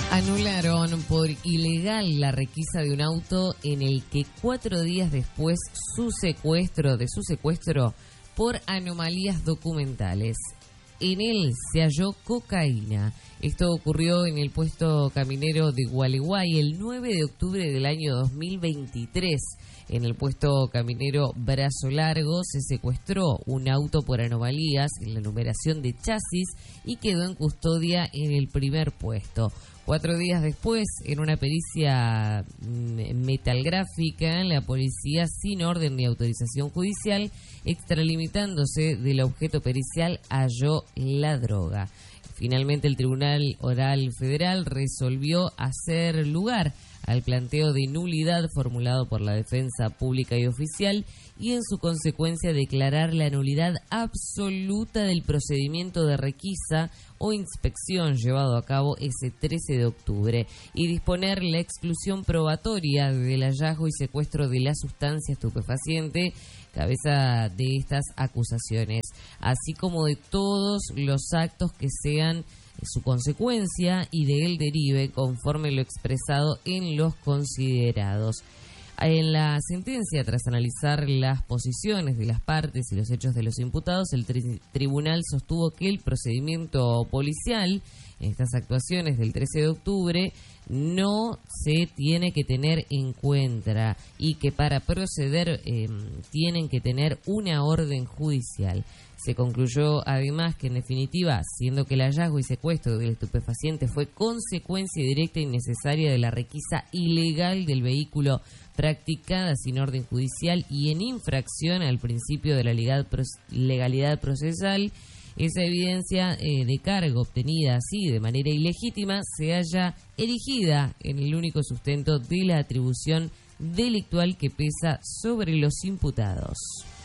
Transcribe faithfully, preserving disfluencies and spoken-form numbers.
Anularon por ilegal la requisa de un auto en el que cuatro días después su secuestro, de su secuestro por anomalías documentales. En él se halló cocaína. Esto ocurrió en el puesto caminero de Gualeguay el nueve de octubre del año dos mil veintitrés. En el puesto caminero Brazo Largo se secuestró un auto por anomalías en la numeración de chasis y quedó en custodia en el primer puesto. Cuatro días después, en una pericia metalgráfica, la policía, sin orden ni autorización judicial, extralimitándose del objeto pericial, halló la droga. Finalmente, el Tribunal Oral Federal resolvió hacer lugar al planteo de nulidad formulado por la defensa pública y oficial y en su consecuencia declarar la nulidad absoluta del procedimiento de requisa o inspección llevado a cabo ese trece de octubre y disponer la exclusión probatoria del hallazgo y secuestro de la sustancia estupefaciente, cabeza de estas acusaciones, así como de todos los actos que sean su consecuencia y de él derive conforme lo expresado en los considerados. En la sentencia, tras analizar las posiciones de las partes y los hechos de los imputados, el tri- tribunal sostuvo que el procedimiento policial en estas actuaciones del trece de octubre no se tiene que tener en cuenta y que para proceder eh, tienen que tener una orden judicial. Se concluyó además que en definitiva, siendo que el hallazgo y secuestro del estupefaciente fue consecuencia directa y necesaria de la requisa ilegal del vehículo practicada sin orden judicial y en infracción al principio de la legalidad procesal, esa evidencia eh, de cargo obtenida así de manera ilegítima se halla erigida en el único sustento de la atribución delictual que pesa sobre los imputados.